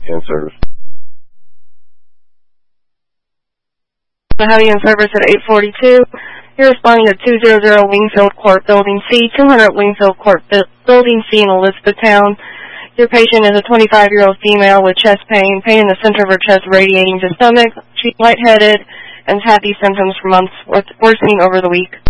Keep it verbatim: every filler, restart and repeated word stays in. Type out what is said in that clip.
in service. How are you in service at eight forty-two? You're responding to two hundred Wingfield Court, Building C, two hundred Wingfield Court, Building C in Elizabethtown. Your patient is a twenty-five-year-old female with chest pain, pain in the center of her chest radiating to stomach. She's lightheaded and has had these symptoms for months, worsening over the week.